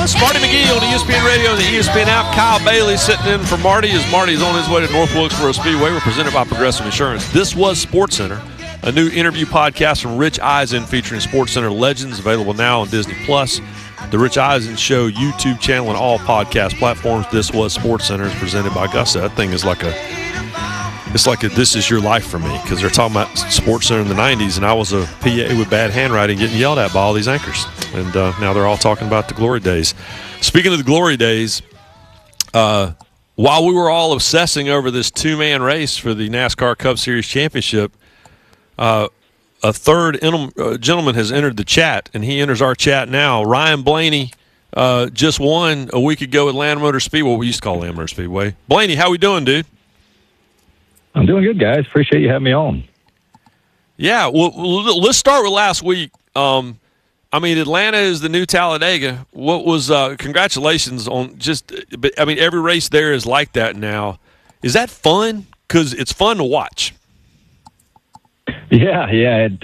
Dallas. Marty McGee on ESPN Radio and the ESPN app. Kyle Bailey sitting in for Marty as Marty's on his way to North Wilkesboro Speedway. We're presented by Progressive Insurance. This was SportsCenter, a new interview podcast from Rich Eisen featuring SportsCenter legends, available now on Disney+. The Rich Eisen Show YouTube channel and all podcast platforms. This was SportsCenter, is presented by Augusta. That thing is like a This Is Your Life for me, because they're talking about SportsCenter in the 90s, and I was a PA with bad handwriting getting yelled at by all these anchors. And now they're all talking about the glory days. Speaking of the glory days, while we were all obsessing over this two-man race for the NASCAR Cup Series Championship, a third gentleman has entered the chat, and he enters our chat now. Ryan Blaney just won a week ago at Land Motor Speedway. What we used to call Land Motor Speedway. Blaney, how we doing, dude? I'm doing good, guys. Appreciate you having me on. Yeah, well, let's start with last week. Atlanta is the new Talladega. What was congratulations on every race there is like that now. Is that fun? Because it's fun to watch. Yeah. It's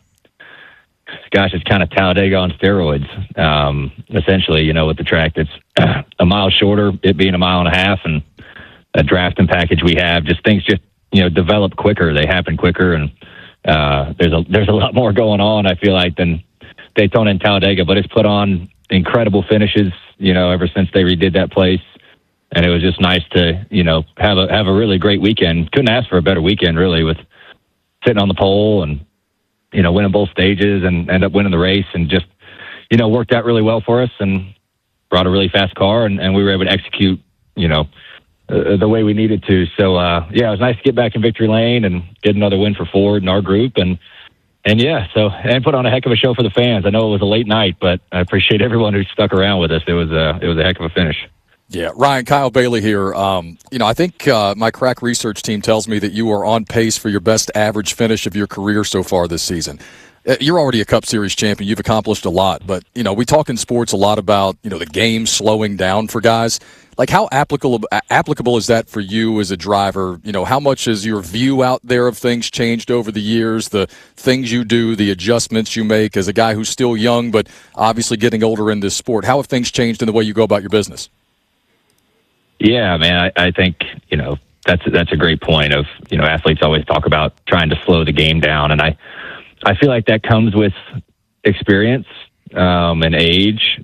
kind of Talladega on steroids. Essentially, with the track that's a mile shorter, it being a mile and a half, and a drafting package we have, things develop quicker. They happen quicker, and there's a lot more going on, I feel like, than Daytona and Talladega, but it's put on incredible finishes, ever since they redid that place. And it was just nice to, have a really great weekend. Couldn't ask for a better weekend, really, with sitting on the pole and, winning both stages and end up winning the race, and just, worked out really well for us and brought a really fast car, and we were able to execute, the way we needed to. So, it was nice to get back in victory lane and get another win for Ford and our group. And put on a heck of a show for the fans. I know it was a late night, but I appreciate everyone who stuck around with us. It was a heck of a finish. Yeah, Ryan, Kyle Bailey here. I think my crack research team tells me that you are on pace for your best average finish of your career so far this season. You're already a Cup Series champion. You've accomplished a lot, but, we talk in sports a lot about, the game slowing down for guys. Like, how applicable is that for you as a driver? How much has your view out there of things changed over the years, the things you do, the adjustments you make as a guy who's still young but obviously getting older in this sport? How have things changed in the way you go about your business? Yeah, man, I think, that's a great point of, athletes always talk about trying to slow the game down. And I feel like that comes with experience and age.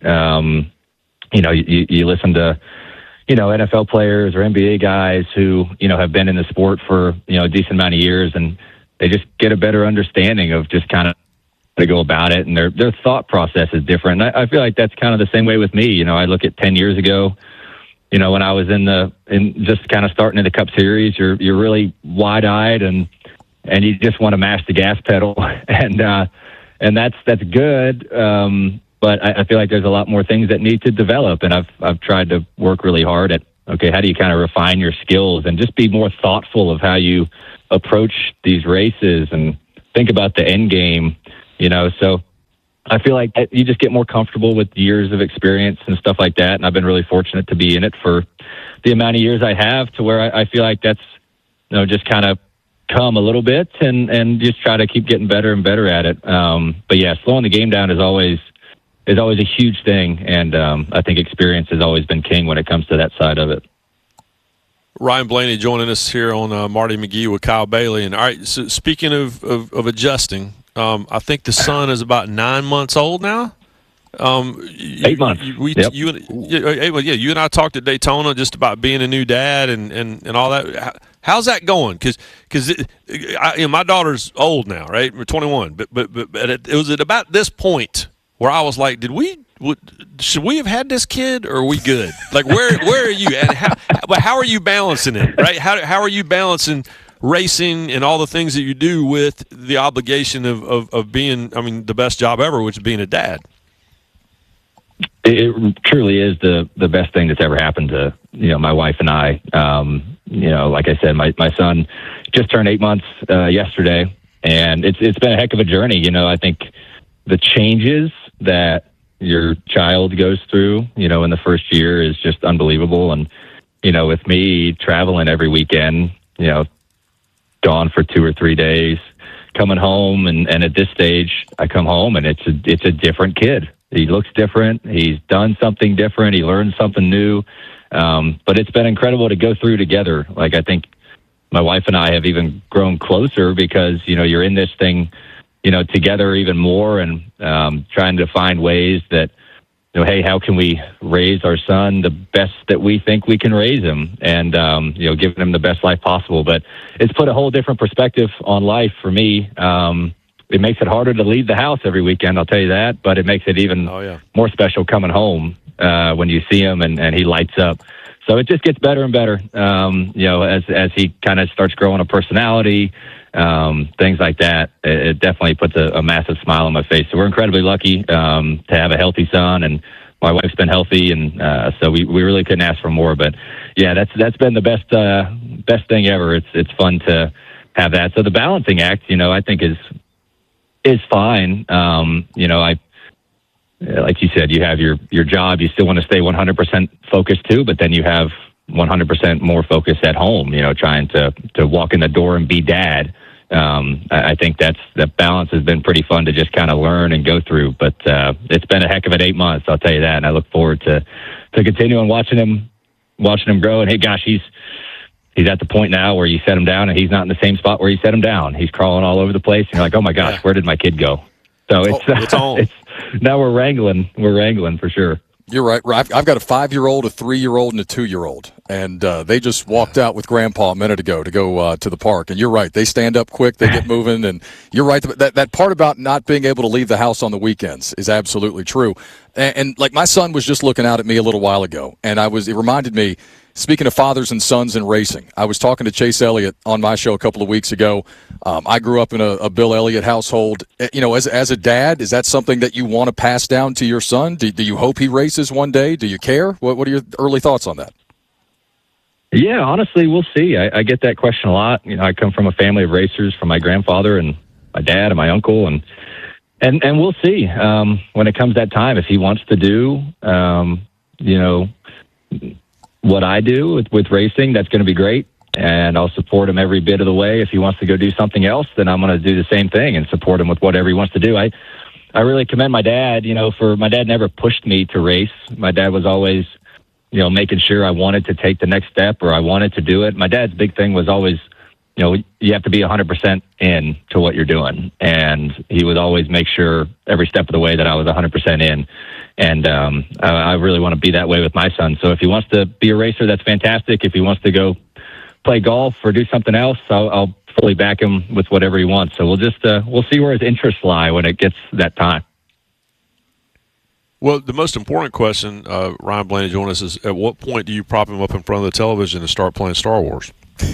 You listen to, NFL players or NBA guys who, have been in the sport for, a decent amount of years, and they just get a better understanding of just kind of how to go about it. And their thought process is different. And I feel like that's kind of the same way with me. I look at 10 years ago, when I was in just kind of starting in the Cup Series, you're really wide eyed and you just want to mash the gas pedal, and that's good. But I feel like there's a lot more things that need to develop, and I've tried to work really hard at, okay, how do you kind of refine your skills and just be more thoughtful of how you approach these races and think about the end game, So I feel like you just get more comfortable with years of experience and stuff like that, and I've been really fortunate to be in it for the amount of years I have, to where I feel like that's, just kind of come a little bit and just try to keep getting better and better at it. But yeah, slowing the game down is always a huge thing, and I think experience has always been king when it comes to that side of it. Ryan Blaney joining us here on Marty McGee with Kyle Bailey. And all right, so speaking of adjusting, I think the son is about 9 months old now. 8 months. Yep. You and I talked at Daytona just about being a new dad and all that. How's that going? Because my daughter's old now, right? We're 21, but it was at about this point where I was like, should we have had this kid, or are we good? Like, where are you? And how are you balancing it, right? How are you balancing racing and all the things that you do with the obligation of being, the best job ever, which is being a dad? It truly is the best thing that's ever happened to, my wife and I. Like I said, my son just turned 8 months yesterday, and it's been a heck of a journey. I think the changes that your child goes through, in the first year is just unbelievable. And, with me traveling every weekend, gone for 2 or 3 days, coming home, and at this stage I come home and it's a different kid. He looks different. He's done something different. He learned something new. But it's been incredible to go through together. Like, I think my wife and I have even grown closer because, you're in this thing, together even more, and trying to find ways that, hey, how can we raise our son the best that we think we can raise him, and, giving him the best life possible. But it's put a whole different perspective on life for me. It makes it harder to leave the house every weekend, I'll tell you that, but it makes it even more special coming home when you see him and he lights up. So it just gets better and better, as he kind of starts growing a personality, things like that. It definitely puts a massive smile on my face. So we're incredibly lucky to have a healthy son, and my wife's been healthy, and so we really couldn't ask for more. But yeah, that's been the best thing ever. It's fun to have that. So the balancing act, I think is fine. Like you said, you have your job. You still want to stay 100% focused too, but then you have 100% more focus at home, trying to walk in the door and be dad. I think that balance has been pretty fun to just kind of learn and go through, but it's been a heck of an 8 months, I'll tell you that. And I look forward to continuing watching him grow. And hey, gosh, he's at the point now where you set him down and he's not in the same spot where you set him down. He's crawling all over the place. And you're like, oh my gosh, where did my kid go? So it's on. Now we're wrangling for sure. You're right. I've got a 5-year-old, a 3-year-old, and a 2-year-old, and they just walked out with Grandpa a minute ago to go to the park. And you're right; they stand up quick, they get moving, and you're right. That part about not being able to leave the house on the weekends is absolutely true. And like my son was just looking out at me a little while ago, and it reminded me. Speaking of fathers and sons in racing, I was talking to Chase Elliott on my show a couple of weeks ago. I grew up in a Bill Elliott household. As a dad, is that something that you want to pass down to your son? Do you hope he races one day? Do you care? What are your early thoughts on that? Yeah, honestly, we'll see. I get that question a lot. I come from a family of racers, from my grandfather and my dad and my uncle, and we'll see when it comes that time if he wants to do, what I do with racing. That's going to be great, and I'll support him every bit of the way. If he wants to go do something else, then I'm going to do the same thing and support him with whatever he wants to do. I really commend my dad. My dad never pushed me to race. My dad was always, making sure I wanted to take the next step or I wanted to do it. My dad's big thing was always, you have to be 100% in to what you're doing, and he would always make sure every step of the way that I was 100% in. And I really want to be that way with my son. So if he wants to be a racer, that's fantastic. If he wants to go play golf or do something else, I'll fully back him with whatever he wants. So we'll see where his interests lie when it gets that time. Well, the most important question, Ryan Blaney joined us, is at what point do you prop him up in front of the television and start playing Star Wars?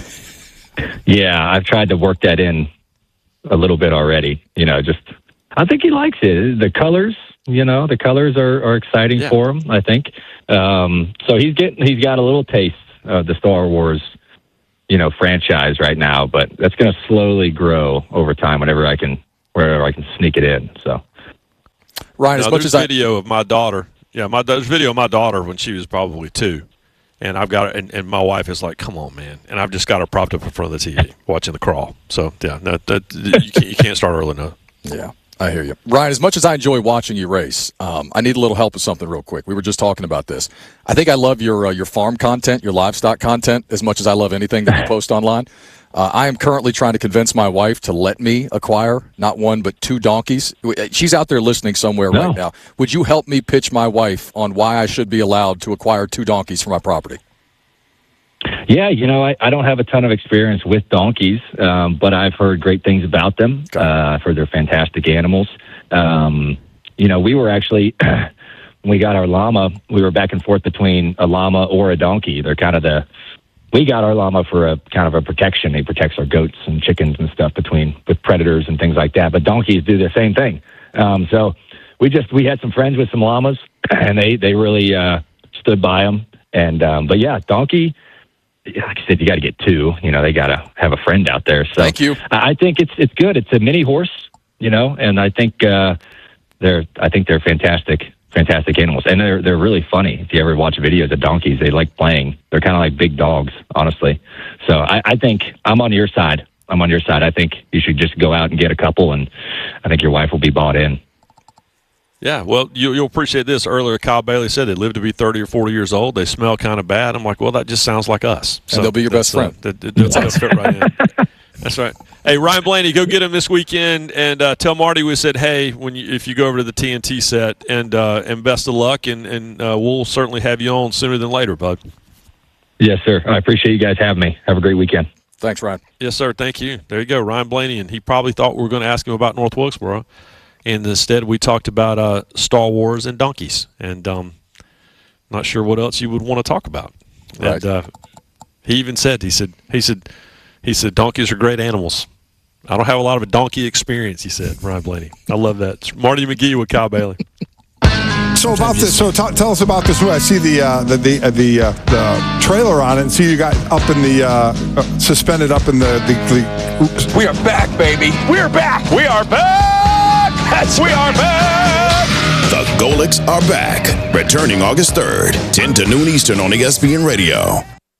Yeah, I've tried to work that in a little bit already. I think he likes it. The colors. The colors are exciting for him, I think. So he's got a little taste of the Star Wars, franchise right now, but that's going to slowly grow over time wherever I can sneak it in. So, Ryan, as much as video of my daughter, there's video of my daughter when she was probably 2, and I've got it, and my wife is like, "Come on, man!" And I've just got her propped up in front of the TV watching the crawl. So you can't start early enough. Yeah. I hear you. Ryan, as much as I enjoy watching you race, I need a little help with something real quick. We were just talking about this. I think I love your farm content, your livestock content, as much as I love anything that you post online. I am currently trying to convince my wife to let me acquire not 1 but 2 donkeys. She's out there listening somewhere right now. Would you help me pitch my wife on why I should be allowed to acquire 2 donkeys for my property? Yeah, I don't have a ton of experience with donkeys, but I've heard great things about them. I've heard they're fantastic animals. We were actually, when we got our llama, we were back and forth between a llama or a donkey. They're we got our llama for a kind of a protection. He protects our goats and chickens and stuff with predators and things like that. But donkeys do the same thing. So we had some friends with some llamas, and they really stood by them. And but yeah, donkey. Like I said, you got to get 2. They got to have a friend out there. So thank you. I think it's good. It's a mini horse, and I think they're fantastic animals, and they're really funny. If you ever watch videos of donkeys, they like playing. They're kind of like big dogs, honestly. So I think I'm on your side. I think you should just go out and get a couple, and I think your wife will be bought in. Yeah, well, you'll appreciate this. Earlier, Kyle Bailey said they live to be 30 or 40 years old. They smell kind of bad. I'm like, well, that just sounds like us. So and they'll be your best friend. They'll fit right in. That's right. Hey, Ryan Blaney, go get him this weekend, and tell Marty we said, hey, if you go over to the TNT set, and best of luck, and we'll certainly have you on sooner than later, bud. Yes, sir. I appreciate you guys having me. Have a great weekend. Thanks, Ryan. Yes, sir. Thank you. There you go, Ryan Blaney, and he probably thought we were going to ask him about North Wilkesboro. And instead, we talked about Star Wars and donkeys, and not sure what else you would want to talk about. Right. And he even said, he said, donkeys are great animals. I don't have a lot of a donkey experience, he said. Ryan Blaney, I love that. It's Marty McGee with Kyle Bailey. So about this, tell us about this movie. I see the trailer on it, and see you got up in the suspended up in the. We are back, baby. We are back. We are back. We are back! The Golics are back. Returning August 3rd, 10 to noon Eastern on ESPN Radio.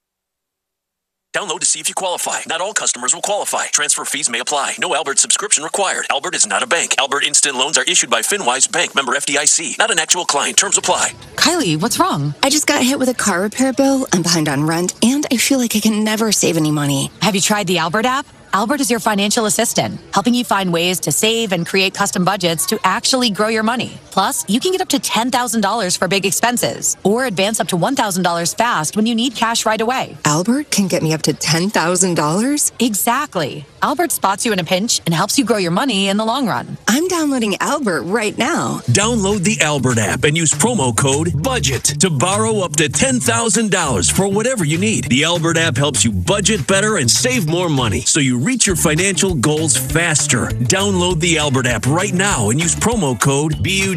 Download to see if you qualify. Not all customers will qualify. Transfer fees may apply. No Albert subscription required. Albert is not a bank. Albert Instant Loans are issued by FinWise Bank, member FDIC. Not an actual client. Terms apply. Kylie, what's wrong? I just got hit with a car repair bill. I'm behind on rent, and I feel like I can never save any money. Have you tried the Albert app? Albert is your financial assistant, helping you find ways to save and create custom budgets to actually grow your money. Plus, you can get up to $10,000 for big expenses or advance up to $1,000 fast when you need cash right away. Albert can get me up to $10,000? Exactly. Albert spots you in a pinch and helps you grow your money in the long run. I'm downloading Albert right now. Download the Albert app and use promo code BUDGET to borrow up to $10,000 for whatever you need. The Albert app helps you budget better and save more money, so you reach your financial goals faster. Download the Albert app right now and use promo code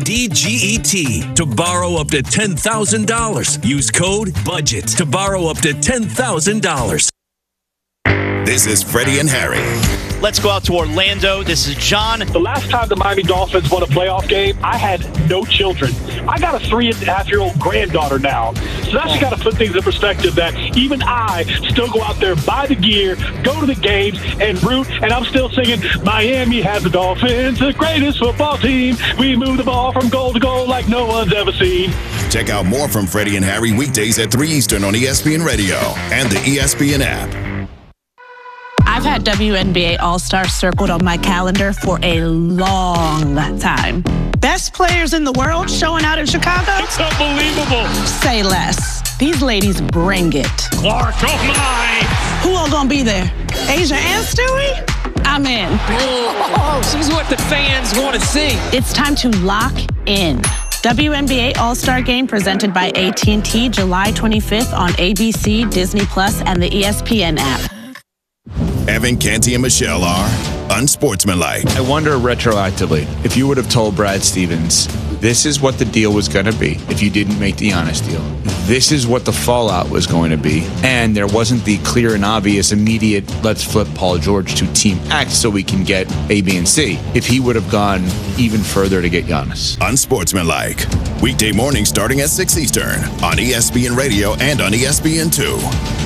BUDGET to borrow up to $10,000. Use code BUDGET to borrow up to $10,000. This is Freddie and Harry. Let's go out to Orlando. This is John. The last time the Miami Dolphins won a playoff game, I had no children. I got a 3.5-year-old granddaughter now. So that's just got to put things in perspective that even I still go out there, buy the gear, go to the games, and root. And I'm still singing, Miami has the Dolphins, the greatest football team. We move the ball from goal to goal like no one's ever seen. Check out more from Freddie and Harry weekdays at 3 Eastern on ESPN Radio and the ESPN app. I've had WNBA All-Star circled on my calendar for a long time. Best players in the world showing out in Chicago? It's unbelievable. Say less. These ladies bring it. Clark, oh my! Who all gonna be there? Asia and Stewie? I'm in. Oh, she's what the fans want to see. It's time to lock in. WNBA All-Star Game presented by AT&T July 25th on ABC, Disney Plus, and the ESPN app. Evan, Canty, and Michelle are unsportsmanlike. I wonder retroactively, if you would have told Brad Stevens, this is what the deal was going to be if you didn't make the honest deal. This is what the fallout was going to be. And there wasn't the clear and obvious immediate, let's flip Paul George to Team X so we can get A, B, and C. If he would have gone even further to get Giannis. Unsportsmanlike. Weekday morning starting at 6 Eastern on ESPN Radio and on ESPN2.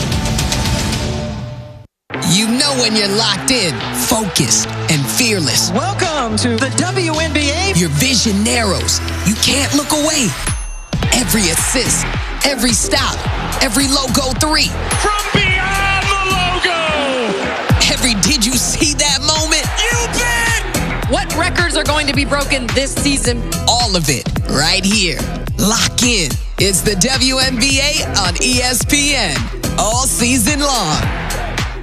You know when you're locked in, focused, and fearless. Welcome to the WNBA. Your vision narrows. You can't look away. Every assist, every stop, every logo 3. From beyond the logo. Every did you see that moment? You bet. What records are going to be broken this season? All of it right here. Lock in. It's the WNBA on ESPN all season long.